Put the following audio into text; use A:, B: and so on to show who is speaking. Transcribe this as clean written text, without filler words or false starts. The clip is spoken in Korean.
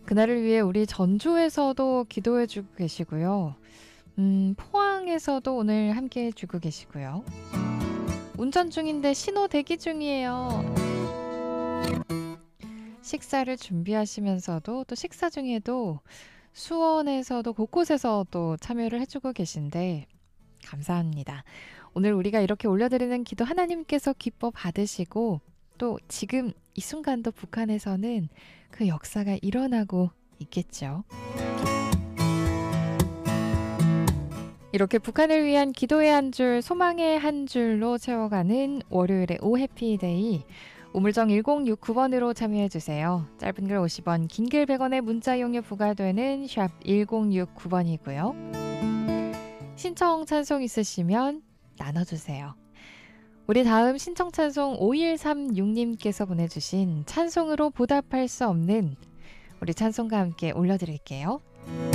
A: 그날을 위해 우리 전주에서도 기도해주고 계시고요. 포항에서도 오늘 함께 해주고 계시고요. 운전 중인데 신호 대기 중이에요. 식사를 준비하시면서도 또 식사 중에도 수원에서도 곳곳에서 또 참여를 해주고 계신데 감사합니다. 오늘 우리가 이렇게 올려드리는 기도 하나님께서 기뻐 받으시고 또 지금 이 순간도 북한에서는 그 역사가 일어나고 있겠죠. 이렇게 북한을 위한 기도의 한 줄, 소망의 한 줄로 채워가는 월요일의 오해피데이. 우물정 1069번으로 참여해주세요. 짧은 글 50원, 긴 글 100원의 문자 이용료 부과되는 샵 1069번이고요. 신청 찬송 있으시면 나눠주세요. 우리 다음 신청 찬송 5136님께서 보내주신 찬송으로 보답할 수 없는 우리 찬송과 함께 올려드릴게요.